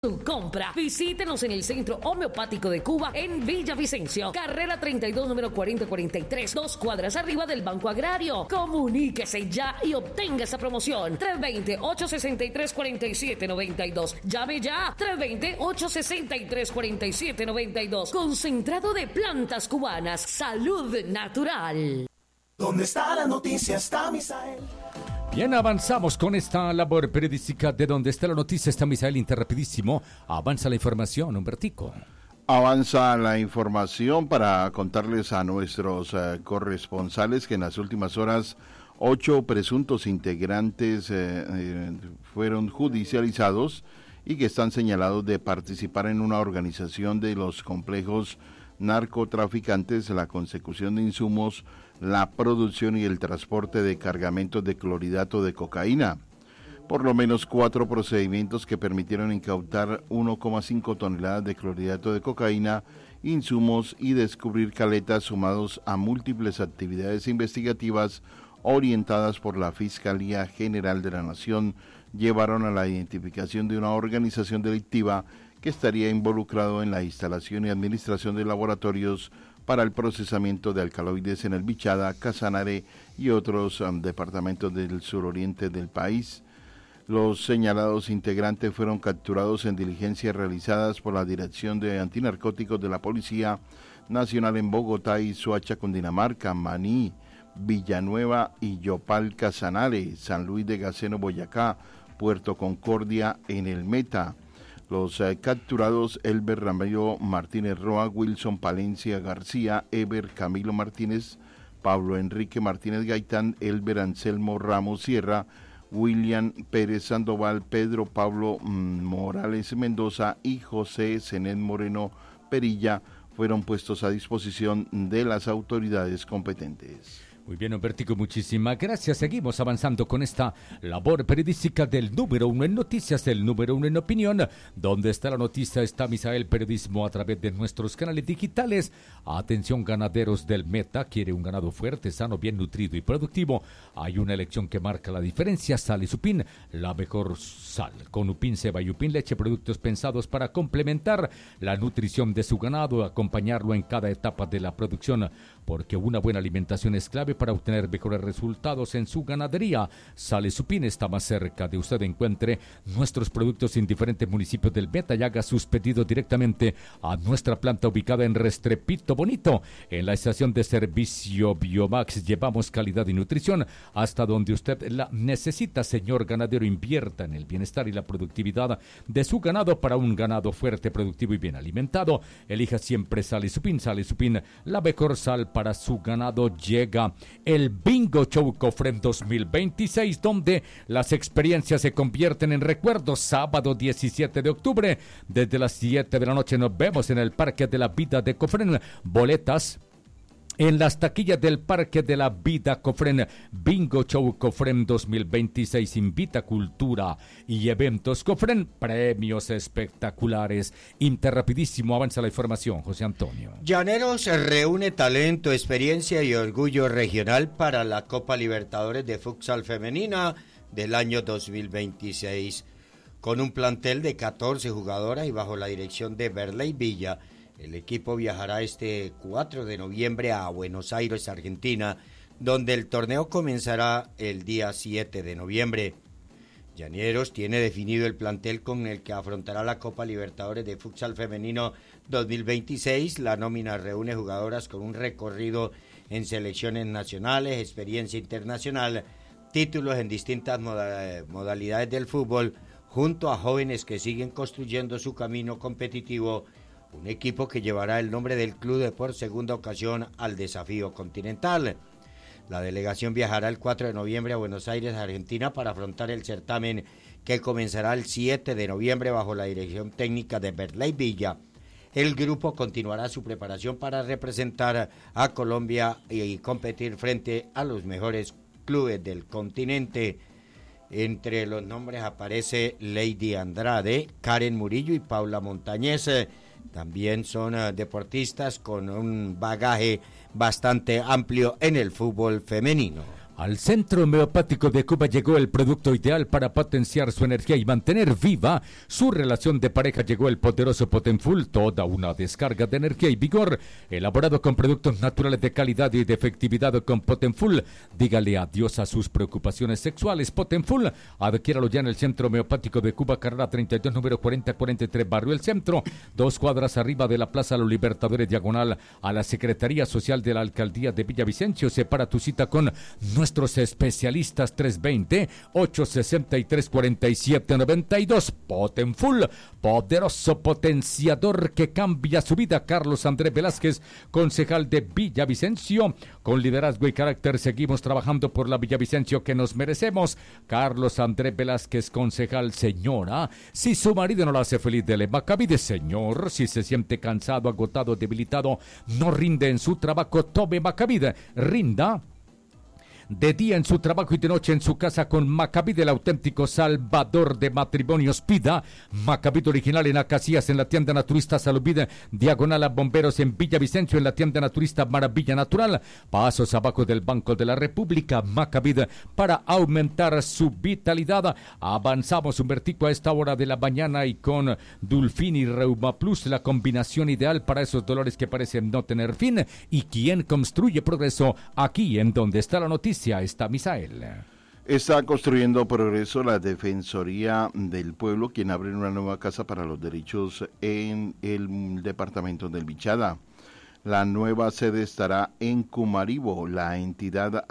su compra. Visítenos en el Centro Homeopático de Cuba en Villavicencio, carrera 32, número 4043, 2 cuadras arriba del Banco Agrario. Comuníquese ya y obtenga esa promoción. 320-863-4792. Llame ya. 320-863-4792. Concentrado de plantas cubanas. Salud natural. ¿Dónde está la noticia? Está Misael. Bien, avanzamos con esta labor periodística de Donde está la noticia. Está Misael Interrapidísimo. Avanza la información, Humbertico. Avanza la información para contarles a nuestros corresponsales que en las últimas horas 8 presuntos integrantes fueron judicializados y que están señalados de participar en una organización de los complejos narcotraficantes, la consecución de insumos, la producción y el transporte de cargamentos de clorhidrato de cocaína. Por lo menos 4 procedimientos que permitieron incautar 1,5 toneladas de clorhidrato de cocaína, insumos y descubrir caletas, sumados a múltiples actividades investigativas orientadas por la Fiscalía General de la Nación, llevaron a la identificación de una organización delictiva que estaría involucrado en la instalación y administración de laboratorios para el procesamiento de alcaloides en el Bichada, Casanare y otros departamentos del suroriente del país. Los señalados integrantes fueron capturados en diligencias realizadas por la Dirección de Antinarcóticos de la Policía Nacional en Bogotá y Soacha, Cundinamarca, Maní, Villanueva y Yopal, Casanare, San Luis de Gaceno, Boyacá, Puerto Concordia, en el Meta. Los capturados: Elber Ramiro Martínez Roa, Wilson Palencia García, Eber Camilo Martínez, Pablo Enrique Martínez Gaitán, Elber Anselmo Ramos Sierra, William Pérez Sandoval, Pedro Pablo Morales Mendoza y José Zenet Moreno Perilla fueron puestos a disposición de las autoridades competentes. Muy bien, Humbertico, muchísimas gracias. Seguimos avanzando con esta labor periodística del número 1 en noticias, del número 1 en opinión. Donde está la noticia, está Misael Periodismo a través de nuestros canales digitales. Atención, ganaderos del Meta. ¿Quiere un ganado fuerte, sano, bien nutrido y productivo? Hay una elección que marca la diferencia. Sal y Supin, la mejor sal. Con Upin Ceba y Upin Leche, productos pensados para complementar la nutrición de su ganado, acompañarlo en cada etapa de la producción, porque una buena alimentación es clave para obtener mejores resultados en su ganadería. Sale Supin está más cerca de usted. Encuentre nuestros productos en diferentes municipios del Meta y haga sus pedidos directamente a nuestra planta ubicada en Restrepito Bonito. En la estación de servicio Biomax llevamos calidad y nutrición hasta donde usted la necesita. Señor ganadero, invierta en el bienestar y la productividad de su ganado para un ganado fuerte, productivo y bien alimentado. Elija siempre Sale Supin. Sale Supin, la mejor sal para su ganado. Llega el Bingo Show Cofren 2026, donde las experiencias se convierten en recuerdos. Sábado 17 de octubre, desde las 7 de la noche, nos vemos en el Parque de la Vida de Cofren. Boletas en las taquillas del Parque de la Vida Cofren. Bingo Show Cofren 2026 invita cultura y eventos. Cofren, premios espectaculares. Interrapidísimo, avanza la información, José Antonio. Llaneros reúne talento, experiencia y orgullo regional para la Copa Libertadores de Futsal Femenina del año 2026. Con un plantel de 14 jugadoras y bajo la dirección de Berley Villa, el equipo viajará este 4 de noviembre a Buenos Aires, Argentina, donde el torneo comenzará el día 7 de noviembre. Llaneros tiene definido el plantel con el que afrontará la Copa Libertadores de Futsal Femenino 2026. La nómina reúne jugadoras con un recorrido en selecciones nacionales, experiencia internacional, títulos en distintas modalidades del fútbol, junto a jóvenes que siguen construyendo su camino competitivo. Un equipo que llevará el nombre del club por segunda ocasión al desafío continental. La delegación viajará el 4 de noviembre a Buenos Aires, Argentina, para afrontar el certamen que comenzará el 7 de noviembre bajo la dirección técnica de Berley Villa. El grupo continuará su preparación para representar a Colombia y competir frente a los mejores clubes del continente. Entre los nombres aparece Lady Andrade, Karen Murillo y Paula Montañez. También son deportistas con un bagaje bastante amplio en el fútbol femenino. Al Centro Homeopático de Cuba llegó el producto ideal para potenciar su energía y mantener viva su relación de pareja. Llegó el poderoso Potenfull, toda una descarga de energía y vigor, elaborado con productos naturales de calidad y de efectividad. Con Potenfull, dígale adiós a sus preocupaciones sexuales. Potenfull, adquiéralo ya en el Centro Homeopático de Cuba, carrera 32, número 4043, Barrio El Centro, 2 cuadras arriba de la Plaza Los Libertadores, diagonal a la Secretaría Social de la Alcaldía de Villavicencio. Separa tu cita con nuestros especialistas. 320-863-4792. Potenfull, poderoso potenciador que cambia su vida. Carlos Andrés Velázquez, concejal de Villavicencio. Con liderazgo y carácter seguimos trabajando por la Villavicencio que nos merecemos. Carlos Andrés Velázquez, concejal. Señora, si su marido no la hace feliz, dele Macabide. Señor, si se siente cansado, agotado, debilitado, no rinde en su trabajo, tome Macabide. Rinda de día en su trabajo y de noche en su casa con Macabide, el auténtico salvador de matrimonios. Pida Macabide original en Acacias, en la tienda naturista Salud Vida, diagonal a Bomberos en Villavicencio, en la tienda naturista Maravilla Natural, pasos abajo del Banco de la República. Macabide, para aumentar su vitalidad. Avanzamos, Humbertico, a esta hora de la mañana, y con Dulfin y Reuma Plus, la combinación ideal para esos dolores que parecen no tener fin. ¿Y quién construye progreso? Aquí, en donde está la noticia, está Misael. Está construyendo progreso la Defensoría del Pueblo, quien abre una nueva casa para los derechos en el departamento del Bichada. La nueva sede estará en Cumaribo. La entidad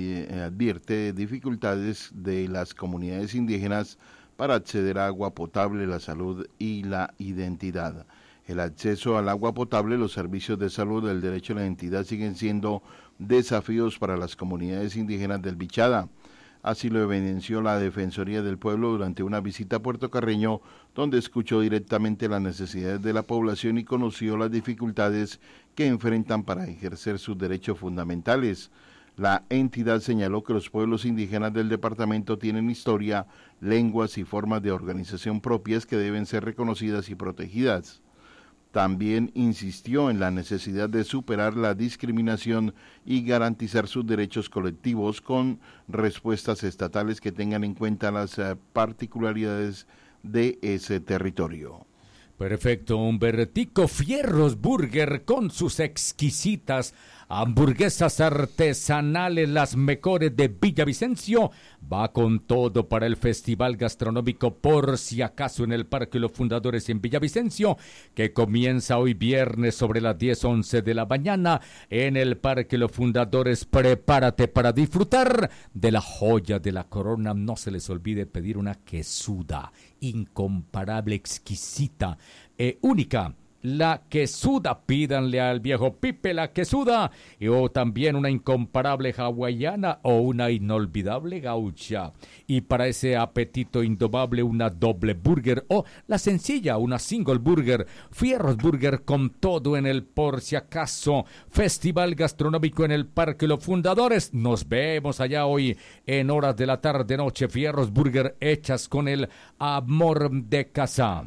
advierte dificultades de las comunidades indígenas para acceder a agua potable, la salud y la identidad. El acceso al agua potable, los servicios de salud, el derecho a la identidad siguen siendo desafíos para las comunidades indígenas del Bichada. Así lo evidenció la Defensoría del Pueblo durante una visita a Puerto Carreño, donde escuchó directamente las necesidades de la población y conoció las dificultades que enfrentan para ejercer sus derechos fundamentales. La entidad señaló que los pueblos indígenas del departamento tienen historia, lenguas y formas de organización propias que deben ser reconocidas y protegidas. También insistió en la necesidad de superar la discriminación y garantizar sus derechos colectivos con respuestas estatales que tengan en cuenta las particularidades de ese territorio. Perfecto, Humbertico. Fierros Burger, con sus exquisitas hamburguesas artesanales, las mejores de Villavicencio, va con todo para el Festival Gastronómico Por Si Acaso en el Parque Los Fundadores en Villavicencio, que comienza hoy viernes sobre las 10:11 de la mañana en el Parque Los Fundadores. Prepárate para disfrutar de la joya de la corona. No se les olvide pedir una quesuda incomparable, exquisita, única. La quesuda, pídanle al viejo Pipe la quesuda, o también una incomparable hawaiana o una inolvidable gaucha. Y para ese apetito indomable, una doble burger o la sencilla, una single burger. Fierros Burger, con todo en el Por Si Acaso Festival Gastronómico en el Parque Los Fundadores. Nos vemos allá hoy en horas de la tarde-noche. Fierros Burger, hechas con el amor de casa.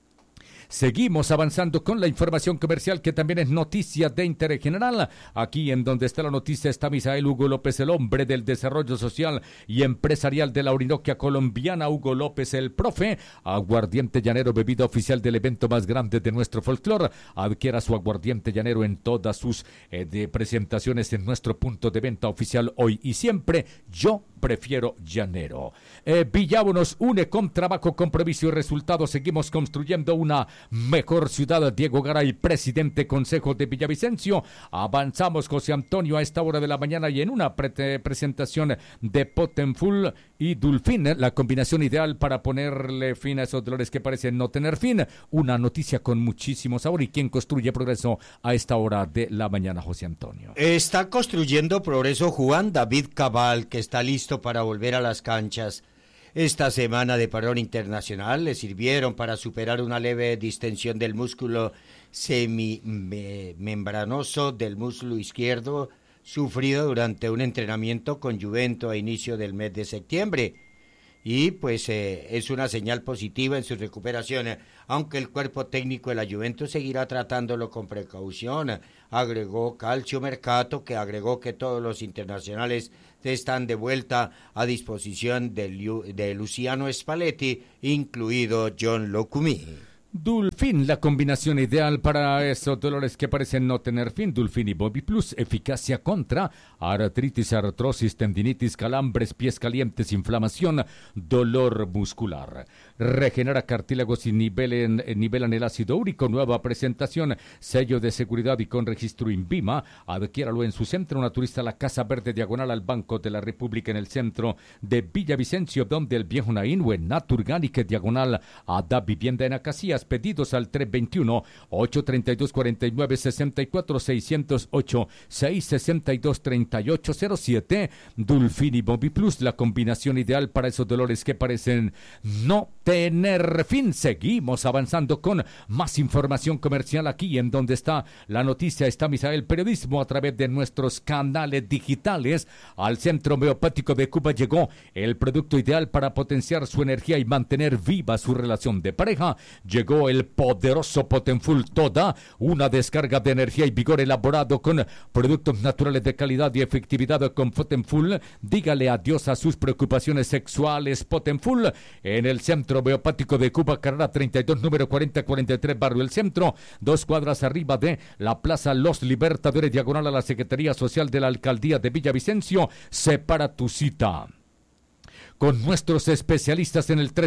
Seguimos avanzando con la información comercial, que también es noticia de interés general. Aquí en donde está la noticia está Misael Hugo López, el hombre del desarrollo social y empresarial de la Orinoquia colombiana. Hugo López, el profe. Aguardiente llanero, bebida oficial del evento más grande de nuestro folclore. Adquiera su aguardiente llanero en todas sus presentaciones en nuestro punto de venta oficial hoy y siempre. Yo prefiero llanero. Villavo nos une con trabajo, compromiso y resultados. Seguimos construyendo una mejor ciudad. Diego Garay, presidente Consejo de Villavicencio. Avanzamos, José Antonio, a esta hora de la mañana, y en una presentación de Potenfull y Dulfin, la combinación ideal para ponerle fin a esos dolores que parecen no tener fin. Una noticia con muchísimo sabor. ¿Y quién construye progreso a esta hora de la mañana, José Antonio? Está construyendo progreso Juan David Cabal, que está listo para volver a las canchas. Esta semana de parón internacional le sirvieron para superar una leve distensión del músculo semimembranoso del muslo izquierdo, sufrido durante un entrenamiento con Juventus a inicio del mes de septiembre. y pues es una señal positiva en su recuperación, aunque el cuerpo técnico de la Juventus seguirá tratándolo con precaución. Agregó Calcio Mercato, que agregó que todos los internacionales están de vuelta a disposición de Luciano Spalletti, incluido John Locumí. Dulfin, la combinación ideal para esos dolores que parecen no tener fin. Dulfin y Bobby Plus, eficacia contra artritis, artrosis, tendinitis, calambres, pies calientes, inflamación, dolor muscular. Regenera cartílagos y nivelan el ácido úrico. Nueva presentación, sello de seguridad y con registro INVIMA. Adquiéralo en su centro naturista, la Casa Verde, diagonal al Banco de la República, en el centro de Villavicencio, donde el Viejo Naín, o en Naturganic, diagonal a Da Vivienda en Acacias. Pedidos al 321-832-4964, 608-662-3807. Dulfin y Bobby Plus, la combinación ideal para esos dolores que parecen no tener fin. Seguimos avanzando con más información comercial aquí en Donde Está la Noticia. Está Misael Periodismo a través de nuestros canales digitales. Al Centro Homeopático de Cuba llegó el producto ideal para potenciar su energía y mantener viva su relación de pareja. Llegó el poderoso Potenfull Toda, una descarga de energía y vigor elaborado con productos naturales de calidad y efectividad. Con Potenfull, dígale adiós a sus preocupaciones sexuales. Potenfull, en el Centro Homeopático de Cuba, carrera 32, número 4043, Barrio El Centro, 2 cuadras arriba de la Plaza Los Libertadores, diagonal a la Secretaría Social de la Alcaldía de Villavicencio. Separa tu cita con nuestros especialistas en el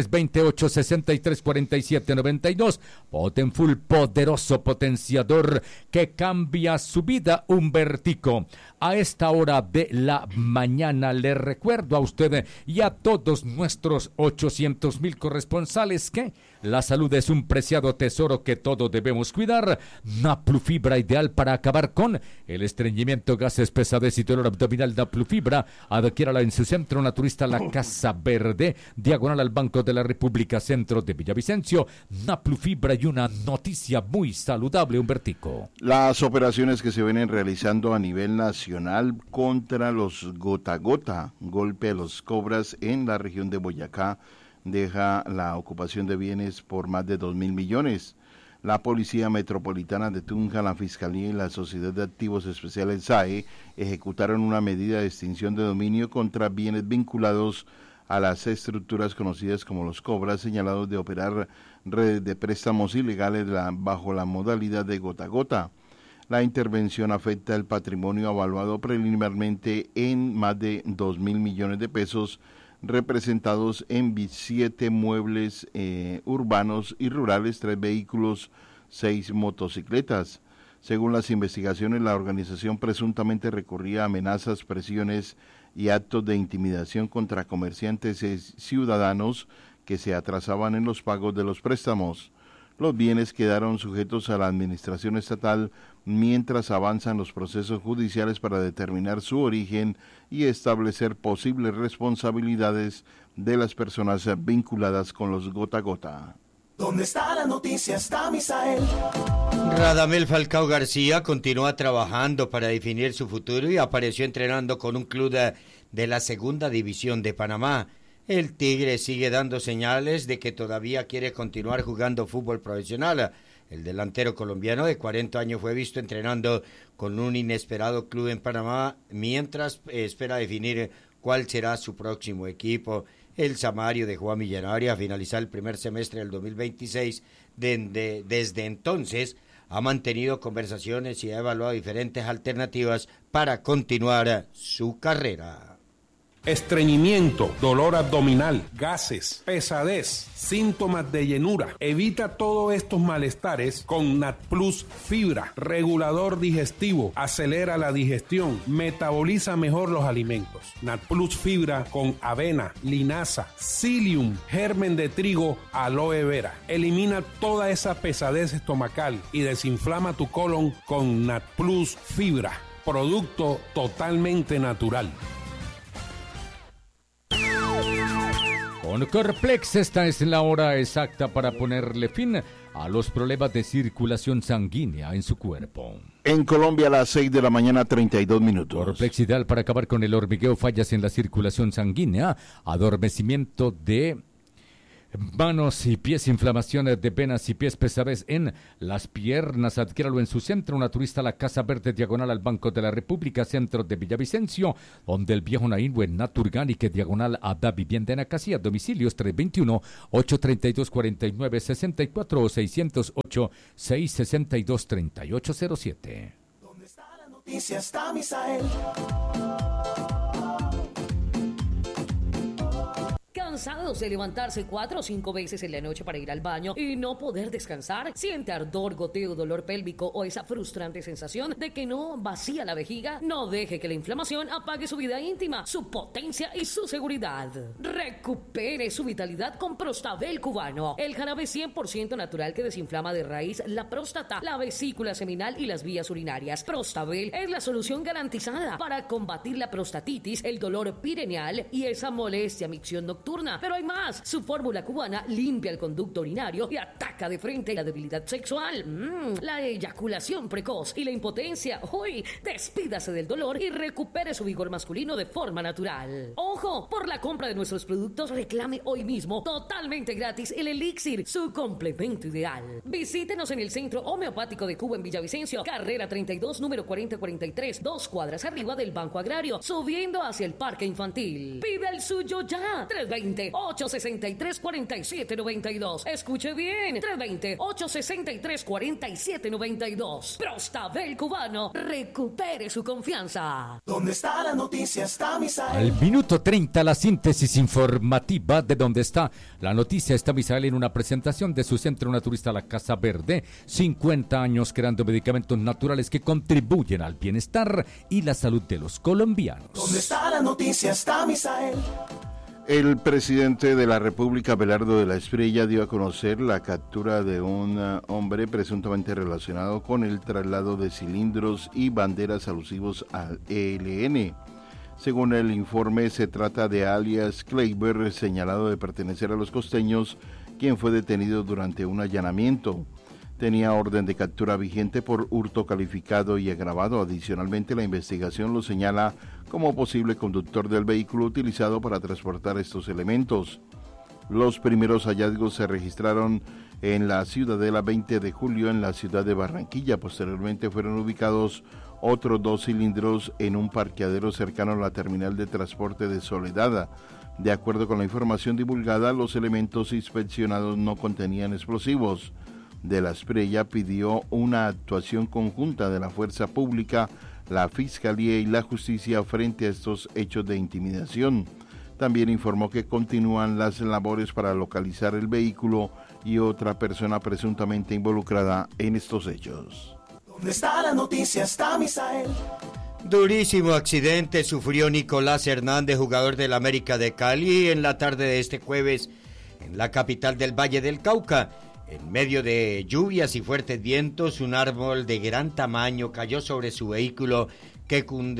328-6347-92. Potenfull, poderoso potenciador que cambia su vida. Humbertico, a esta hora de la mañana le recuerdo a usted y a todos nuestros 800,000 corresponsales que la salud es un preciado tesoro que todos debemos cuidar. Naplufibra, ideal para acabar con el estreñimiento, gases, pesadez y dolor abdominal. Naplufibra, adquiérala en su centro naturista, la Casa Verde, diagonal al Banco de la República, centro de Villavicencio. Naplufibra, y una noticia muy saludable, Humbertico. Las operaciones que se vienen realizando a nivel nacional contra los gota a gota, golpe a los cobras en la región de Boyacá, deja la ocupación de bienes por más de 2.000 millones. La Policía Metropolitana de Tunja, la Fiscalía y la Sociedad de Activos Especiales SAE ejecutaron una medida de extinción de dominio contra bienes vinculados a las estructuras conocidas como los cobras, señalados de operar redes de préstamos ilegales bajo la modalidad de gota a gota. La intervención afecta el patrimonio evaluado preliminarmente en más de 2.000 millones de pesos, representados en 7 muebles urbanos y rurales, 3 vehículos, 6 motocicletas. Según las investigaciones, la organización presuntamente recurría a amenazas, presiones y actos de intimidación contra comerciantes y ciudadanos que se atrasaban en los pagos de los préstamos. Los bienes quedaron sujetos a la administración estatal mientras avanzan los procesos judiciales para determinar su origen y establecer posibles responsabilidades de las personas vinculadas con los gota a gota. ¿Dónde está la noticia? Está Misael. Radamel Falcao García continúa trabajando para definir su futuro y apareció entrenando con un club de la segunda división de Panamá. El Tigre sigue dando señales de que todavía quiere continuar jugando fútbol profesional. El delantero colombiano de 40 años fue visto entrenando con un inesperado club en Panamá mientras espera definir cuál será su próximo equipo. El Samario dejó a Millonarios a finalizar el primer semestre del 2026. Desde entonces ha mantenido conversaciones y ha evaluado diferentes alternativas para continuar su carrera. Estreñimiento, dolor abdominal, gases, pesadez, síntomas de llenura. Evita todos estos malestares con NatPlus Fibra, regulador digestivo, acelera la digestión, metaboliza mejor los alimentos. NatPlus Fibra con avena, linaza, psyllium, germen de trigo, aloe vera. Elimina toda esa pesadez estomacal y desinflama tu colon con NatPlus Fibra, producto totalmente natural. Con Corplex, esta es la hora exacta para ponerle fin a los problemas de circulación sanguínea en su cuerpo. En Colombia a las 6 de la mañana, 32 minutos. Orplexidal para acabar con el hormigueo, fallas en la circulación sanguínea, adormecimiento de manos y pies, inflamaciones de venas y pies, pesadez en las piernas. Adquiéralo en su centro naturista, la Casa Verde, diagonal al Banco de la República, centro de Villavicencio, donde el viejo Naínbo en Naturgánique, diagonal a Da Vivienda en Acasía, domicilios 321-832-4964 o 608-662-3807. ¿Dónde está la noticia? Está Misael. ¿Cansados de levantarse 4 o 5 veces en la noche para ir al baño y no poder descansar? ¿Siente ardor, goteo, dolor pélvico o esa frustrante sensación de que no vacía la vejiga? No deje que la inflamación apague su vida íntima, su potencia y su seguridad. Recupere su vitalidad con Prostabel cubano, el jarabe 100% natural que desinflama de raíz la próstata, la vesícula seminal y las vías urinarias. Prostabel es la solución garantizada para combatir la prostatitis, el dolor pireneal y esa molestia, micción nocturna. Pero hay más. Su fórmula cubana limpia el conducto urinario y ataca de frente la debilidad sexual, la eyaculación precoz y la impotencia. Uy, despídase del dolor y recupere su vigor masculino de forma natural. Ojo, por la compra de nuestros productos reclame hoy mismo totalmente gratis el elixir, su complemento ideal. Visítenos en el Centro Homeopático de Cuba en Villavicencio, carrera 32, número 4043, 2 cuadras arriba del Banco Agrario, subiendo hacia el Parque Infantil. Pide el suyo ya. 320-863-4792. Escuche bien. 320-863-4792. Prostabel cubano. Recupere su confianza. ¿Dónde está la noticia? Está Misael. Al minuto 30, la síntesis informativa de Dónde está la noticia. Está Misael en una presentación de su centro naturista, la Casa Verde. 50 años creando medicamentos naturales que contribuyen al bienestar y la salud de los colombianos. ¿Dónde está la noticia? Está Misael. El presidente de la República, Abelardo de la Espriella, dio a conocer la captura de un hombre presuntamente relacionado con el traslado de cilindros y banderas alusivos al ELN. Según el informe, se trata de alias Kleiber, señalado de pertenecer a los costeños, quien fue detenido durante un allanamiento. Tenía orden de captura vigente por hurto calificado y agravado. Adicionalmente, la investigación lo señala como posible conductor del vehículo utilizado para transportar estos elementos. Los primeros hallazgos se registraron en la Ciudadela 20 de julio en la ciudad de Barranquilla. Posteriormente fueron ubicados otros 2 cilindros en un parqueadero cercano a la terminal de transporte de Soledad. De acuerdo con la información divulgada, los elementos inspeccionados no contenían explosivos. De la Espriella pidió una actuación conjunta de la fuerza pública, la Fiscalía y la Justicia frente a estos hechos de intimidación. También informó que continúan las labores para localizar el vehículo y otra persona presuntamente involucrada en estos hechos. ¿Dónde está la noticia? Está Misael. Durísimo accidente sufrió Nicolás Hernández, jugador del América de Cali, en la tarde de este jueves en la capital del Valle del Cauca. En medio de lluvias y fuertes vientos, un árbol de gran tamaño cayó sobre su vehículo que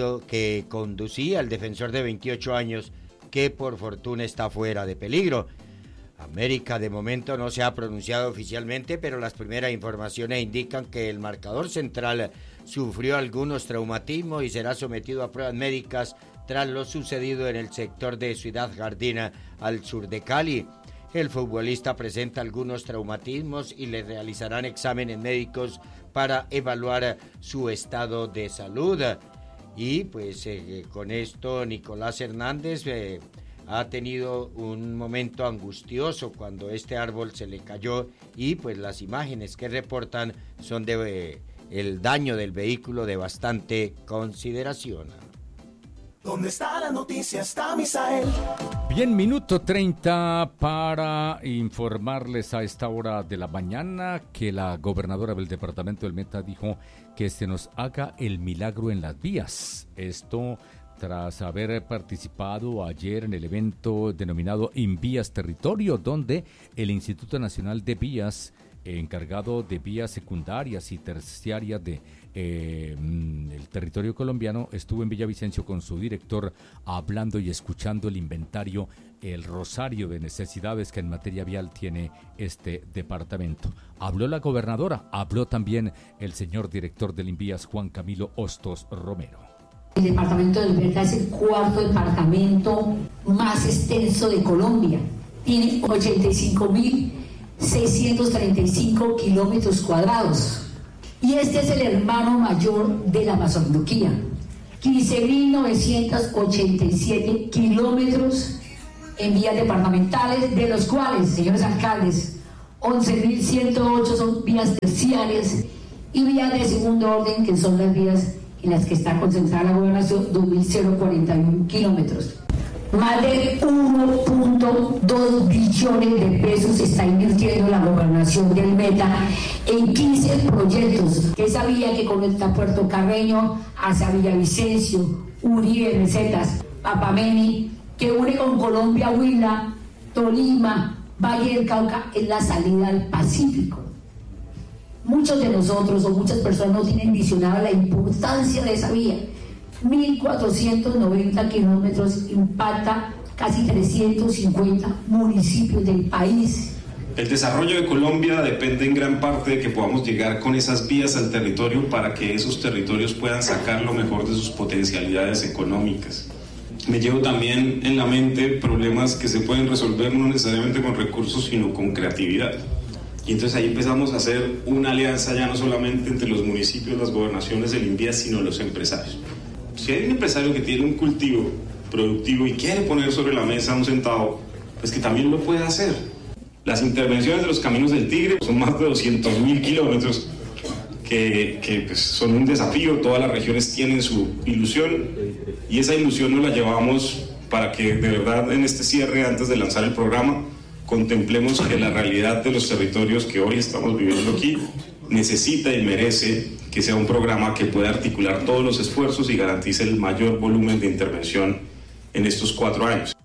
conducía el defensor de 28 años, que por fortuna está fuera de peligro. América de momento no se ha pronunciado oficialmente, pero las primeras informaciones indican que el marcador central sufrió algunos traumatismos y será sometido a pruebas médicas tras lo sucedido en el sector de Ciudad Jardina, al sur de Cali. El futbolista presenta algunos traumatismos y le realizarán exámenes médicos para evaluar su estado de salud. Y pues con esto Nicolás Hernández ha tenido un momento angustioso cuando este árbol se le cayó, y pues las imágenes que reportan son de el daño del vehículo de bastante consideración. ¿Dónde está la noticia? Está Misael. Bien, minuto 30 para informarles a esta hora de la mañana que la gobernadora del departamento del Meta dijo que se nos haga el milagro en las vías. Esto tras haber participado ayer en el evento denominado Invías Territorio, donde el Instituto Nacional de Vías encargado de vías secundarias y terciarias de el territorio colombiano, estuvo en Villavicencio con su director hablando y escuchando el inventario, el rosario de necesidades que en materia vial tiene este departamento. Habló la gobernadora, habló también el señor director del Invías, Juan Camilo Hostos Romero. El departamento del Meta es el cuarto departamento más extenso de Colombia. Tiene 85.635 kilómetros cuadrados. Y este es el hermano mayor de la Amazonía. 15.987 kilómetros en vías departamentales, de los cuales, señores alcaldes, 11.108 son vías terciarias y vías de segundo orden, que son las vías en las que está concentrada la gobernación, 2.041 kilómetros. Más de 1.2 billones de pesos está invirtiendo la gobernación del Meta en 15 proyectos. Esa vía que conecta Puerto Carreño hacia Villavicencio, Uribe, Mesetas, Papameni, que une con Colombia, Huila, Tolima, Valle del Cauca, es la salida al Pacífico. Muchos de nosotros o muchas personas no tienen visionada la importancia de esa vía. 1.490 kilómetros, impacta casi 350 municipios del país. El desarrollo de Colombia depende en gran parte de que podamos llegar con esas vías al territorio para que esos territorios puedan sacar lo mejor de sus potencialidades económicas. Me llevo también en la mente problemas que se pueden resolver no necesariamente con recursos, sino con creatividad. Y entonces ahí empezamos a hacer una alianza ya no solamente entre los municipios, las gobernaciones, el Invías, sino los empresarios. Si hay un empresario que tiene un cultivo productivo y quiere poner sobre la mesa un centavo, pues que también lo pueda hacer. Las intervenciones de los Caminos del Tigre son más de 200.000 kilómetros que pues, son un desafío. Todas las regiones tienen su ilusión y esa ilusión nos la llevamos para que de verdad en este cierre, antes de lanzar el programa, contemplemos que la realidad de los territorios que hoy estamos viviendo aquí necesita y merece que sea un programa que pueda articular todos los esfuerzos y garantice el mayor volumen de intervención en estos 4 años.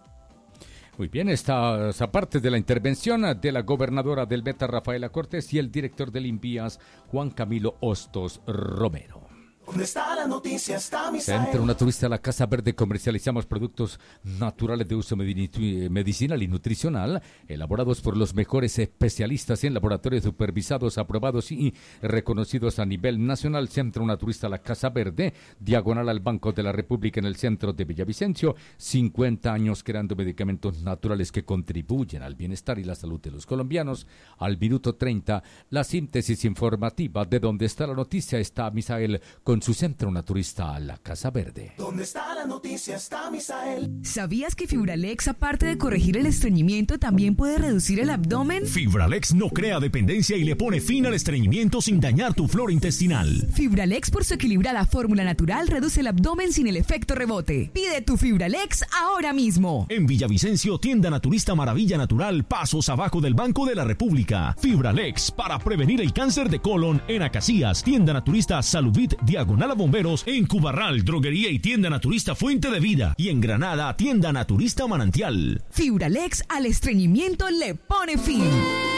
Muy bien, esta parte de la intervención de la gobernadora del Meta, Rafaela Cortés, y el director del Invías, Juan Camilo Hostos Romero. ¿Dónde está la noticia? Está Misael. Centro Naturista La Casa Verde. Comercializamos productos naturales de uso medicinal y nutricional, elaborados por los mejores especialistas en laboratorios supervisados, aprobados y reconocidos a nivel nacional. Centro Naturista La Casa Verde, diagonal al Banco de la República, en el centro de Villavicencio. 50 años creando medicamentos naturales que contribuyen al bienestar y la salud de los colombianos. Al minuto 30, la síntesis informativa de Donde está la noticia está Misael con su Centro Naturista La Casa Verde. ¿Dónde está la noticia? Está Misael. ¿Sabías que Fibralex, aparte de corregir el estreñimiento, también puede reducir el abdomen? Fibralex no crea dependencia y le pone fin al estreñimiento sin dañar tu flora intestinal. Fibralex, por su equilibrada fórmula natural, reduce el abdomen sin el efecto rebote. Pide tu Fibralex ahora mismo. En Villavicencio, tienda naturista Maravilla Natural, pasos abajo del Banco de la República. Fibralex, para prevenir el cáncer de colon. En Acacías, tienda naturista Salubit, diagonal a Bomberos. En Cubarral, droguería y tienda naturista Fuente de Vida. Y en Granada, tienda naturista Manantial. Fibralex al estreñimiento le pone fin.